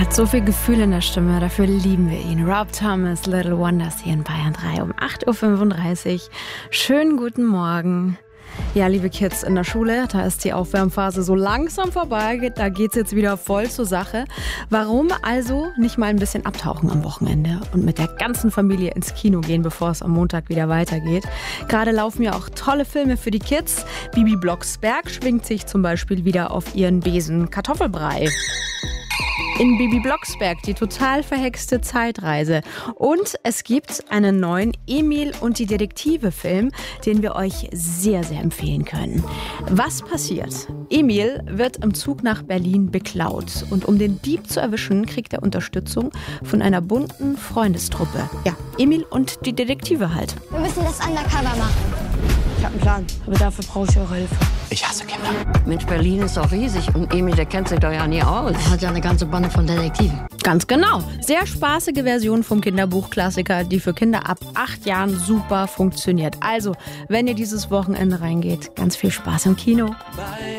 hat so viel Gefühl in der Stimme, dafür lieben wir ihn. Rob Thomas, Little Wonders hier in Bayern 3 um 8.35 Uhr. Schönen guten Morgen. Ja, liebe Kids in der Schule, da ist die Aufwärmphase so langsam vorbei, da geht's jetzt wieder voll zur Sache. Warum also nicht mal ein bisschen abtauchen am Wochenende und mit der ganzen Familie ins Kino gehen, bevor es am Montag wieder weitergeht? Gerade laufen ja auch tolle Filme für die Kids. Bibi Blocksberg schwingt sich zum Beispiel wieder auf ihren Besen Kartoffelbrei. In Bibi Blocksberg, die total verhexte Zeitreise. Und es gibt einen neuen Emil und die Detektive-Film, den wir euch sehr, sehr empfehlen können. Was passiert? Emil wird im Zug nach Berlin beklaut. Und um den Dieb zu erwischen, kriegt er Unterstützung von einer bunten Freundestruppe. Ja, Emil und die Detektive halt. Wir müssen das undercover machen. Ich habe einen Plan, aber dafür brauche ich eure Hilfe. Ich hasse Kinder. Mensch, Berlin ist doch riesig und Emil, der kennt sich doch ja nie aus. Er hat ja eine ganze Bande von Detektiven. Ganz genau. Sehr spaßige Version vom Kinderbuchklassiker, die für Kinder ab 8 Jahren super funktioniert. Also, wenn ihr dieses Wochenende reingeht, ganz viel Spaß im Kino.